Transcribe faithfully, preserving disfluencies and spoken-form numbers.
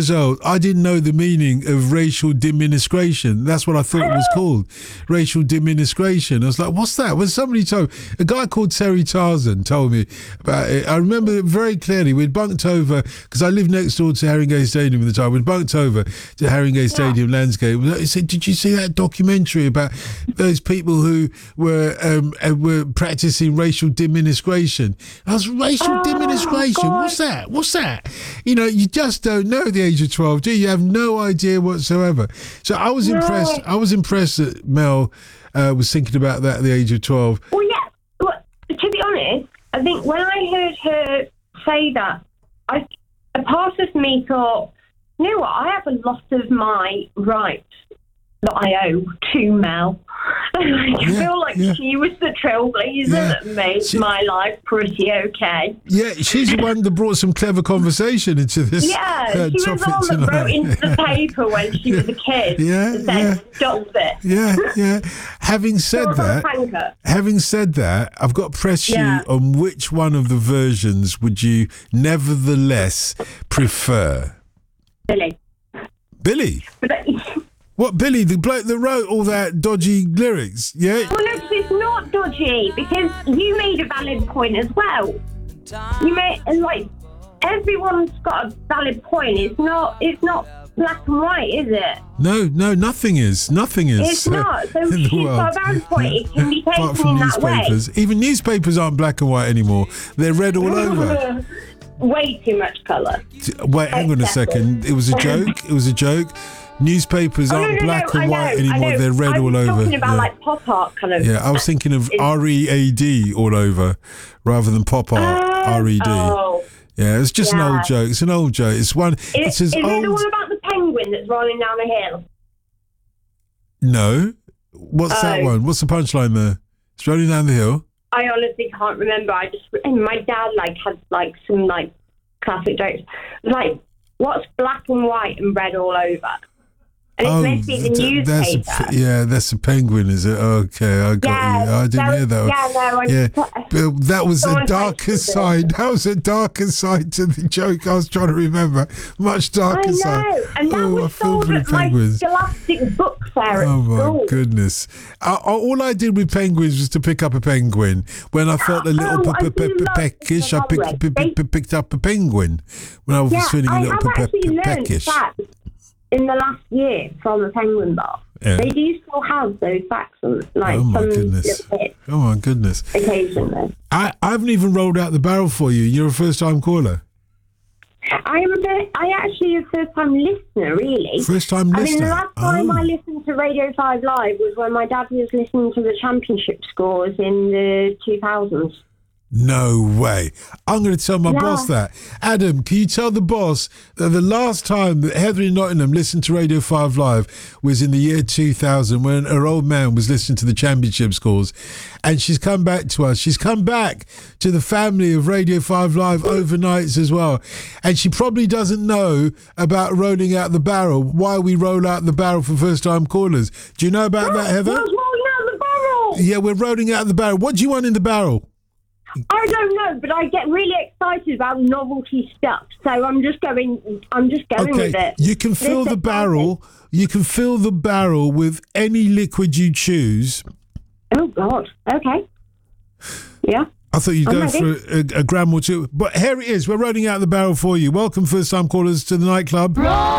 years old, I didn't know the meaning of racial diminution. That's what I thought it was called, racial diminution. I was like, what's that? When somebody told, a guy called Terry Tarzan told me about it. I remember it very clearly. We'd bunked over, because I lived next door to Haringey Stadium at the time. We'd bunked over to Haringey Stadium yeah. landscape. He said, did you see that documentary about those people who were um, were practicing racial diminution? I was, racial oh, diminution? What's that? What's that? You know, you just don't know at the age of twelve, do you? You have no idea whatsoever. So I was no. impressed. I was impressed that Mel uh, was thinking about that at the age of twelve. Well, yeah. Well, to be honest, I think when I heard her say that, I, a part of me thought, you know what, I have a lot of my rights that I owe to Mel. I yeah, feel like yeah. she was the trailblazer yeah. that made she, my life pretty okay. Yeah, she's the one that brought some clever conversation into this. Yeah, uh, she was the one that tonight. wrote into the paper when she was a kid. Yeah, and said, yeah. stop it. Yeah, yeah. Having said that, having said that, I've got to press yeah. you on which one of the versions would you nevertheless prefer? Billy. Billy? But I, What, Billy, the bloke that wrote all that dodgy lyrics, yeah? Well, look, it's not dodgy, because you made a valid point as well. You made, like, everyone's got a valid point. It's not, it's not black and white, is it? No, no, nothing is. Nothing is. It's uh, not. So she's got a valid point. It can be taken Apart from in newspapers. that way. Even newspapers aren't black and white anymore. They're red all over. Way too much colour. Wait, hang on a second. It was a joke. It was a joke. Newspapers oh, aren't no, no, black no, and know, white anymore. They're red all over. I was talking about yeah. like pop art kind of. Yeah, I was thinking of R E A D all over rather than pop art, uh, R E D. Oh, yeah, it's just yeah. an old joke. It's an old joke. It's one. Is, it's as is old... it the one about the penguin that's rolling down the hill? No. What's oh. that one? What's the punchline there? It's rolling down the hill. I honestly can't remember. I just and my dad like had like some like classic jokes. Like, what's black and white and red all over? And it's oh, meant to be the th- newspaper. That's a, yeah, that's a penguin, is it? Okay, I got yeah, you. I didn't that was, hear that. Yeah, no, I yeah. But that was a darker side. That was a darker side to the joke I was trying to remember. Much darker I know. side. And that oh, was sold at my Scholastic book fair at Oh, my school. goodness. Uh, all I did with penguins was to pick up a penguin. When I felt a little oh, p- p- p- peckish, I picked, p- p- picked up a penguin. When I was yeah, feeling a little p- p- peckish. Facts in the last year from a penguin bar. Yeah. They do still have those facts on, like, oh my some goodness. bits Oh my goodness. occasionally. I, I haven't even rolled out the barrel for you. You're a first time caller. I am a bit, I actually a first time listener, really. First time listener. I mean, the last time oh. I listened to Radio five Live was when my dad was listening to the championship scores in the two thousands. No way. I'm going to tell my yeah. boss that. Adam, can you tell the boss that the last time that Heather in Nottingham listened to Radio five Live was in the year two thousand when her old man was listening to the championship scores, and she's come back to us. She's come back to the family of Radio five Live overnights as well. And she probably doesn't know about rolling out the barrel, why we roll out the barrel for first-time callers. Do you know about that, Heather? What's rolling out the barrel? Yeah, we're rolling out the barrel. What do you want in the barrel? I don't know, but I get really excited about novelty stuff, so I'm just going. I'm just going okay. with it. You can fill This the barrel. You can fill the barrel with any liquid you choose. Oh God! Okay. Yeah. I thought you'd I'm go ready. for a, a gram or two, but here it is. We're rolling out the barrel for you. Welcome, first-time callers, to the nightclub.